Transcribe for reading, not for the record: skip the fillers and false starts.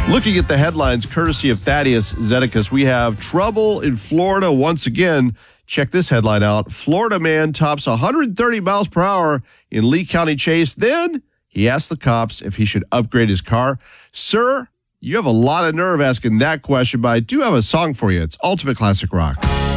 Looking at the headlines, courtesy of Thaddeus Zedekus, we have trouble in Florida once again. Check this headline out. Florida man tops 130 miles per hour in Lee County Chase. Then he asked the cops if he should upgrade his car. Sir, you have a lot of nerve asking that question, but I do have a song for you. It's Ultimate Classic Rock.